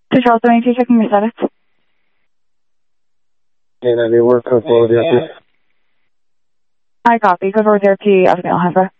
To Charles 22, checking your status. Okay, 90 work, code 4 with the I copy. Code 4 with the RP, Avenue Alhambra.